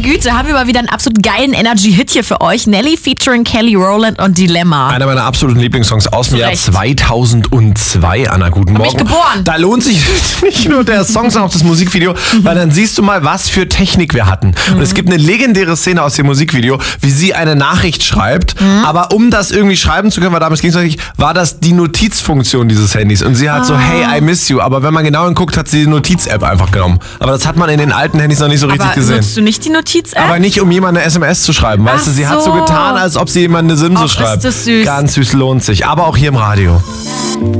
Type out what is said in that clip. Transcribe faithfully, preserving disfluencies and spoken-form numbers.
Güte, haben wir mal wieder einen absolut geilen Energy-Hit hier für euch. Nelly featuring Kelly Rowland und Dilemma. Einer meiner absoluten Lieblingssongs aus dem Jahr zweitausendzwei. Anna, guten Morgen. Hab ich geboren. Da lohnt sich nicht nur der Song, sondern auch das Musikvideo, mhm. weil dann siehst du mal, was für Technik wir hatten. Mhm. Und es gibt eine legendäre Szene aus dem Musikvideo, wie sie eine Nachricht schreibt, mhm. aber um das irgendwie schreiben zu können, weil damals ging es nicht, war das die Notizfunktion dieses Handys. Und sie hat ah. so, hey, I miss you. Aber wenn man genau hinguckt, hat sie die Notiz-App einfach genommen. Aber das hat man in den alten Handys noch nicht so richtig aber gesehen. Nutzt du nicht die Notiz-App? Aber nicht, um jemand eine S M S zu schreiben. Weißt Ach du, sie so. hat so getan, als ob sie jemand eine Simse Och, schreibt. ist das süß. Ganz süß, lohnt sich. Aber auch hier im Radio.